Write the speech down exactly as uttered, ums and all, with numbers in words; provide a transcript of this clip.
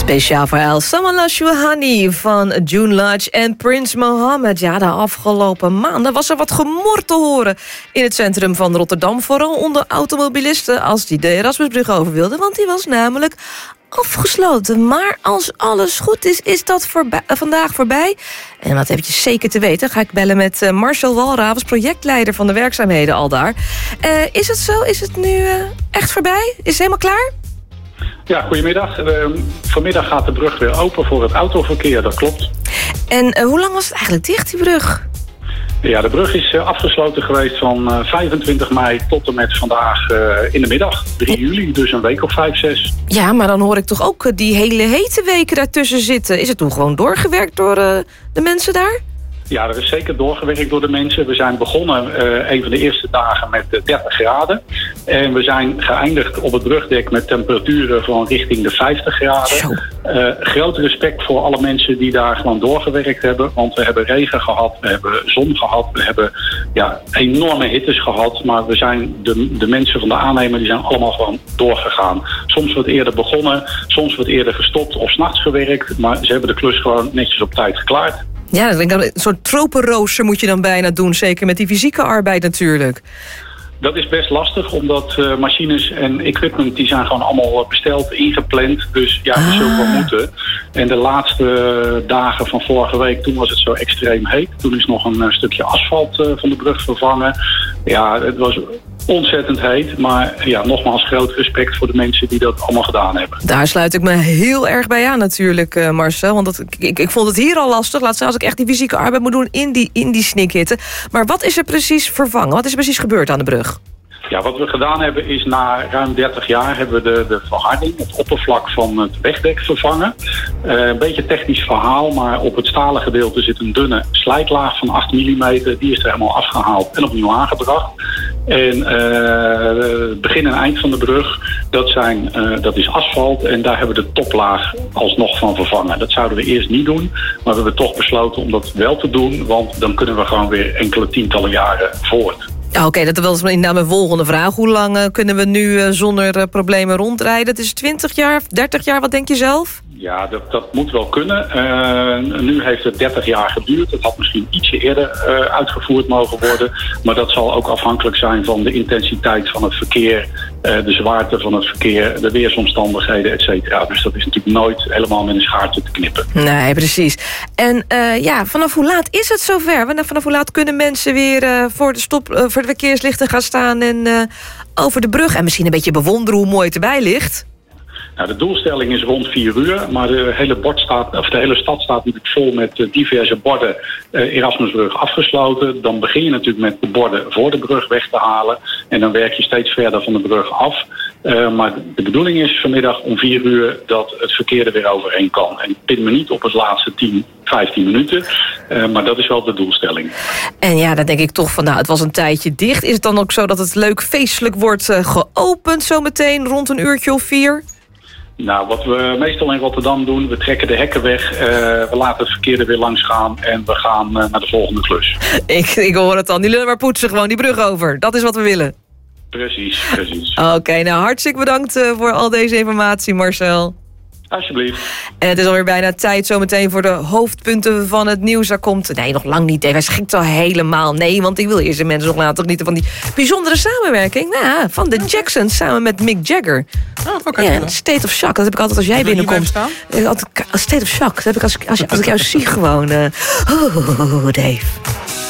Speciaal voor El Someone Loves You Honey van June Lodge en Prins Mohammed. Ja, de afgelopen maanden was er wat gemor te horen in het centrum van Rotterdam. Vooral onder automobilisten als die de Erasmusbrug over wilden. Want die was namelijk afgesloten. Maar als alles goed is, is dat voorbij, vandaag voorbij. En wat eventjes zeker te weten, ga ik bellen met uh, Marcel Walravens, projectleider van de werkzaamheden al daar. Uh, is het zo? Is het nu uh, echt voorbij? Is het helemaal klaar? Ja, goedemiddag. Uh, vanmiddag gaat de brug weer open voor het autoverkeer, dat klopt. En uh, hoe lang was het eigenlijk dicht, die brug? Ja, de brug is uh, afgesloten geweest van uh, vijfentwintig mei tot en met vandaag uh, in de middag, drie juli, dus een week of vijf, zes. Ja, maar dan hoor ik toch ook uh, die hele hete weken daartussen zitten. Is het toen gewoon doorgewerkt door uh, de mensen daar? Ja, er is zeker doorgewerkt door de mensen. We zijn begonnen uh, een van de eerste dagen met uh, dertig graden. En we zijn geëindigd op het brugdek met temperaturen van richting de vijftig graden. Uh, groot respect voor alle mensen die daar gewoon doorgewerkt hebben. Want we hebben regen gehad, we hebben zon gehad, we hebben ja, enorme hittes gehad. Maar we zijn de, de mensen van de aannemer die zijn allemaal gewoon doorgegaan. Soms wat eerder begonnen, soms wat eerder gestopt of 's nachts gewerkt. Maar ze hebben de klus gewoon netjes op tijd geklaard. Ja, een soort tropenrooster moet je dan bijna doen. Zeker met die fysieke arbeid natuurlijk. Dat is best lastig, omdat uh, machines en equipment die zijn gewoon allemaal besteld, ingepland. Dus ja, die ah. zullen wel moeten. En de laatste dagen van vorige week, toen was het zo extreem heet. Toen is nog een uh, stukje asfalt uh, van de brug vervangen. Ja, het was ontzettend heet. Maar ja, nogmaals groot respect voor de mensen die dat allemaal gedaan hebben. Daar sluit ik me heel erg bij aan natuurlijk, uh, Marcel. Want dat, ik, ik vond het hier al lastig. Laat staan als ik echt die fysieke arbeid moet doen in die, in die snikhitte. Maar wat is er precies vervangen? Wat is er precies gebeurd aan de brug? Ja, wat we gedaan hebben is na ruim dertig jaar hebben we de, de verharding, het oppervlak van het wegdek vervangen. Uh, een beetje technisch verhaal, maar op het stalen gedeelte zit een dunne slijtlaag van acht millimeter. Die is er helemaal afgehaald en opnieuw aangebracht. En uh, het begin en eind van de brug, dat, zijn, uh, dat is asfalt en daar hebben we de toplaag alsnog van vervangen. Dat zouden we eerst niet doen, maar we hebben toch besloten om dat wel te doen, want dan kunnen we gewoon weer enkele tientallen jaren voort. Oké, okay, dat was inderdaad mijn volgende vraag. Hoe lang uh, kunnen we nu uh, zonder uh, problemen rondrijden? Het is twintig jaar, dertig jaar, wat denk je zelf? Ja, dat, dat moet wel kunnen. Uh, nu heeft het dertig jaar geduurd. Het had misschien ietsje eerder uh, uitgevoerd mogen worden. Maar dat zal ook afhankelijk zijn van de intensiteit van het verkeer, uh, de zwaarte van het verkeer, de weersomstandigheden, et cetera. Dus dat is natuurlijk nooit helemaal met een schaartje te knippen. Nee, precies. En uh, ja, vanaf hoe laat is het zover? Vanaf hoe laat kunnen mensen weer uh, voor, de stop, uh, voor de verkeerslichten gaan staan en uh, over de brug en misschien een beetje bewonderen hoe mooi het erbij ligt? Nou, de doelstelling is rond vier uur, maar de hele, bord staat, of de hele stad staat natuurlijk vol met uh, diverse borden uh, Erasmusbrug afgesloten. Dan begin je natuurlijk met de borden voor de brug weg te halen en dan werk je steeds verder van de brug af. Uh, maar de bedoeling is vanmiddag om vier uur dat het verkeer er weer overheen kan. En ik pin me niet op het laatste tien, vijftien minuten, uh, maar dat is wel de doelstelling. En ja, dan denk ik toch van, nou, het was een tijdje dicht. Is het dan ook zo dat het leuk feestelijk wordt uh, geopend zometeen rond een uurtje of vier? Nou, wat we meestal in Rotterdam doen, we trekken de hekken weg, uh, we laten het verkeer er weer langs gaan en we gaan uh, naar de volgende klus. Ik, ik hoor het al, die lullen maar poetsen gewoon die brug over. Dat is wat we willen. Precies, precies. Oké, okay, nou hartstikke bedankt uh, voor al deze informatie, Marcel. Alsjeblieft. En het is alweer bijna tijd zometeen voor de hoofdpunten van het nieuws. Daar komt, nee, nog lang niet. Hij schikt al helemaal. Nee, want ik wil eerst de mensen nog laten genieten van die bijzondere samenwerking. Nou ja, van de Jacksons samen met Mick Jagger. Oh, okay, ja, State of Shock. Dat heb ik altijd als jij binnenkomt. Altijd, State of Shock. Dat heb ik als, als, als ik jou zie gewoon. Uh, oh, Dave.